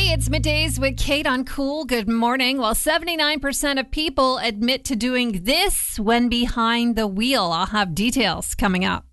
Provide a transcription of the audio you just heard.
Hey, it's Middays with Kate on Cool. Good morning. Well, 79% of people admit to doing this when behind the wheel. I'll have details coming up.